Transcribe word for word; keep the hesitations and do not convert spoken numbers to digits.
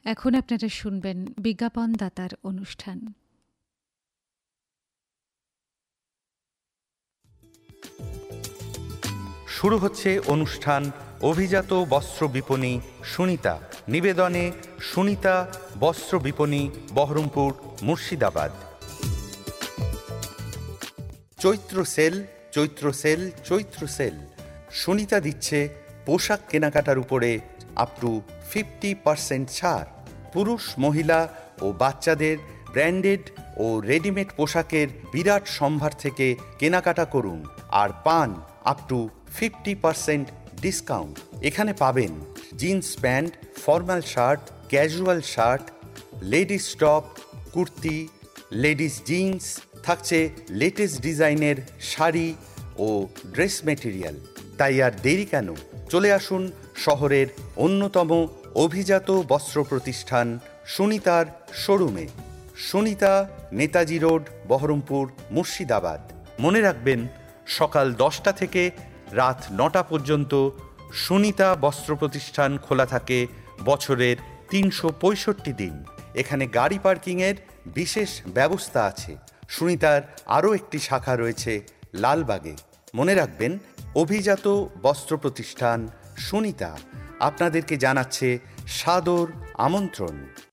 এখন আপনারা শুনবেন বিজ্ঞাপনদাতার অনুষ্ঠান। শুরু হচ্ছে অনুষ্ঠান অভিজাত বস্ত্র বিপণী সুনিতা। নিবেদনে সুনিতা বস্ত্র বিপণী, বহরমপুর, মুর্শিদাবাদ। চৈত্র সেল, চৈত্র সেল, চৈত্র সেল। সুনিতা দিচ্ছে পোশাক কেনাকাটার উপরে আপ টু ফিফটি পার্সেন্ট ছাড়। পুরুষ, মহিলা ও বাচ্চাদের ব্র্যান্ডেড ও রেডিমেড পোশাকের বিরাট সম্ভার থেকে কেনাকাটা করুন আর পান up to fifty percent discount. এখানে পাবেন jeans pant, formal shirt, casual shirt, ladies top, kurti, ladies jeans, থাকছে লেটেস্ট ডিজাইনের শাড়ি ও ড্রেস মেটেরিয়াল। তাই আর দেরি কেন? চলে আসুন শহরের অন্যতম অভিজাত বস্ত্র প্রতিষ্ঠান সুনিতার শোরুমে। সুনিতা, নেতাজি রোড, বহরমপুর, মুর্শিদাবাদ। মনে রাখবেন, সকাল দশটা থেকে রাত নটা পর্যন্ত সুনিতা বস্ত্র প্রতিষ্ঠান খোলা থাকে বছরের তিনশো পঁয়ষট্টি দিন। এখানে গাড়ি পার্কিংয়ের বিশেষ ব্যবস্থা আছে। সুনিতার আরও একটি শাখা রয়েছে লালবাগে। মনে রাখবেন, অভিজাত বস্ত্র প্রতিষ্ঠান সুনিতা আপনাদেরকে জানাচ্ছে সাদর আমন্ত্রণ।